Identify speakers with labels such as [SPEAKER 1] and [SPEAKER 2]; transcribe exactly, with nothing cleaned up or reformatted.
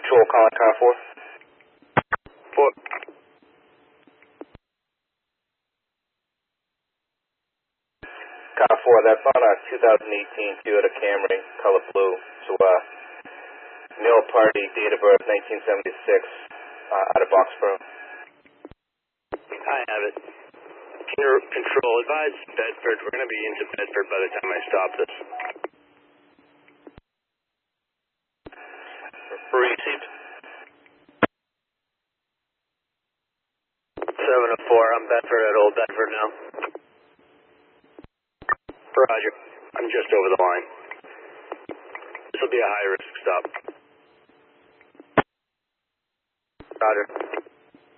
[SPEAKER 1] Patrol calling car four.
[SPEAKER 2] Four.
[SPEAKER 1] Car four, that's on a two thousand eighteen Toyota Camry, color blue. So, uh, male party, date of birth nineteen seventy-six, uh, out of Boxborough.
[SPEAKER 2] I have it. Control, advise Bedford. We're going to be into Bedford by the time I stop this.
[SPEAKER 1] Received.
[SPEAKER 2] seven oh four, I'm Bedford at Old Bedford now. Roger. I'm just over the line. This will be a high-risk stop. Roger.